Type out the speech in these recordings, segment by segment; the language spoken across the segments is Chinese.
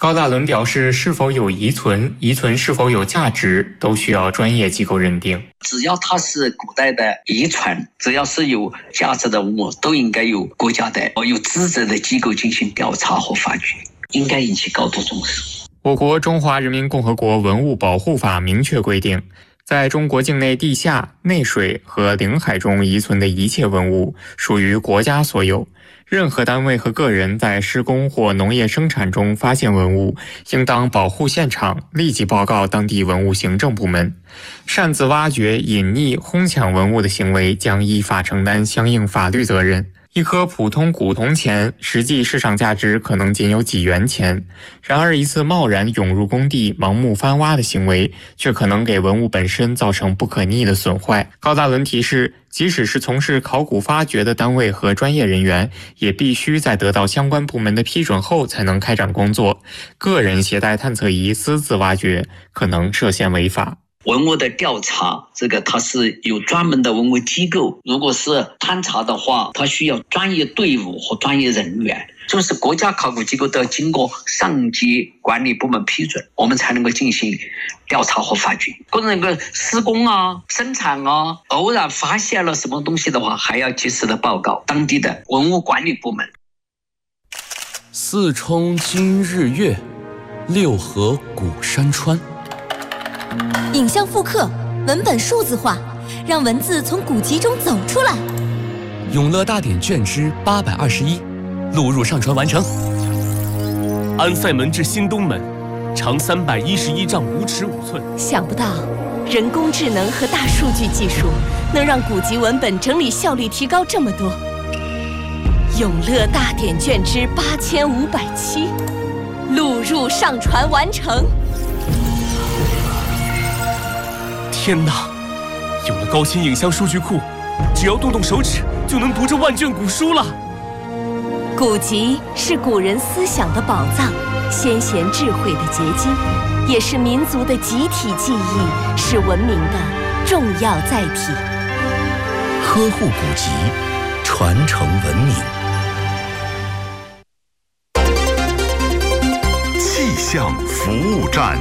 高大伦表示，是否有遗存，遗存是否有价值，都需要专业机构认定。 只要它是古代的遗传，只要是有价值的文物，都应该由国家的有资质的机构进行调查和发掘，应该引起高度重视。 我国中华人民共和国文物保护法明确规定，在中国境内地下、内水和领海中遗存的一切文物属于国家所有。任何单位和个人在施工或农业生产中发现文物，应当保护现场，立即报告当地文物行政部门。擅自挖掘、隐匿、哄抢文物的行为将依法承担相应法律责任。一颗普通古铜钱，实际市场价值可能仅有几元钱，然而一次贸然涌入工地、盲目翻挖的行为，却可能给文物本身造成不可逆的损坏。高大伦提示，即使是从事考古发掘的单位和专业人员，也必须在得到相关部门的批准后才能开展工作。个人携带探测仪私自挖掘，可能涉嫌违法。 文物的调查，它是有专门的文物机构，如果是勘查的话，它需要专业队伍和专业人员，就是国家考古机构都要经过上级管理部门批准，我们才能够进行调查和发掘。或者那个施工啊、生产啊，偶然发现了什么东西的话，还要及时的报告当地的文物管理部门。 四冲今日月，六合古山川。 影像复刻，文本数字化，让文字从古籍中走出来。 永乐大典卷之821，录入上传完成。安塞门至新东门，长311丈5尺5寸。 想不到，人工智能和大数据技术能让古籍文本整理效率提高这么多。永乐大典卷之8507，录入上传完成。 天哪，有了高清影像数据库，只要动动手指就能读这万卷古书了。 古籍是古人思想的宝藏，先贤智慧的结晶，也是民族的集体记忆，是文明的重要载体。 呵护古籍，传承文明。 气象服务站。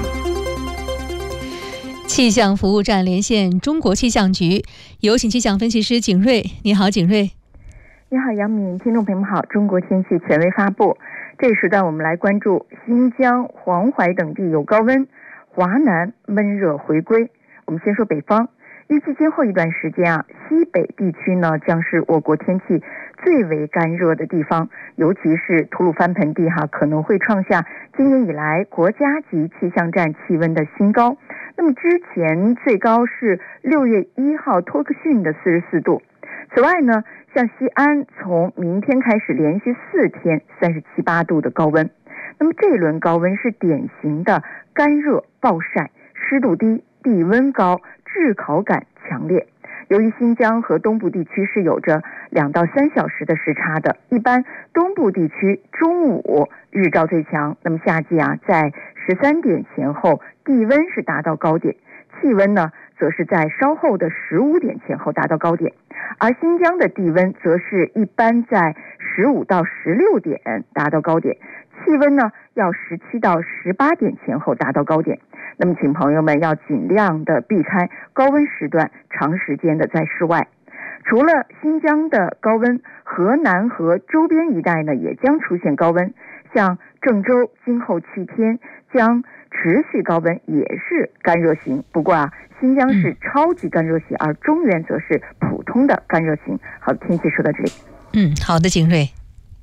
气象服务站连线中国气象局，有请气象分析师景瑞。你好，景瑞。 你好，杨敏，听众朋友们好。中国天气权威发布，这一时段我们来关注新疆、黄淮等地有高温，华南闷热回归。我们先说北方，预计今后一段时间西北地区呢将是我国天气最为干热的地方，尤其是吐鲁番盆地可能会创下今年以来国家级气象站气温的新高。那么之前最高是6月1号托克逊的44度。此外呢，像西安从明天开始连续4天37、8度的高温。那么这一轮高温是典型的干热暴晒，湿度低，地温高，炙烤感强烈。由于新疆和东部地区是有着2到3小时的时差的，一般东部地区中午日照最强，那么夏季在13点前后地温是达到高点，气温呢则是在稍后的15点前后达到高点，而新疆的地温则是一般在15到16点达到高点，气温呢要17到18点前后达到高点。那么请朋友们要尽量的避开高温时段，长时间的在室外。除了新疆的高温，河南和周边一带呢也将出现高温，像郑州今后7天将持续高温，也是干热型。不过新疆是超级干热型，而中原则是普通的干热型。好，天气说到这里。 好的，景瑞。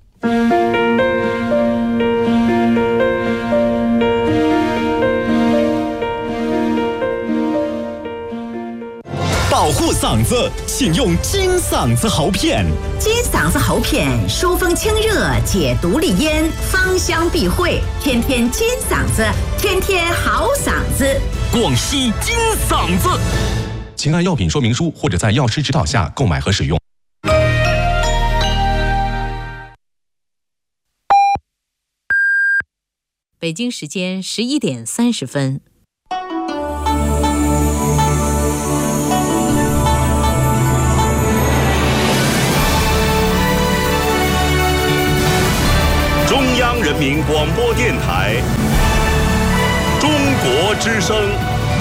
保护嗓子，请用金嗓子喉片。 金嗓子喉片疏风清热，解毒利咽，芳香避秽，天天金嗓子，天天好嗓子。 广西金嗓子。请按药品说明书或者在药师指导下购买和使用。 北京时间11点30分。 中央人民广播电电台中国之声。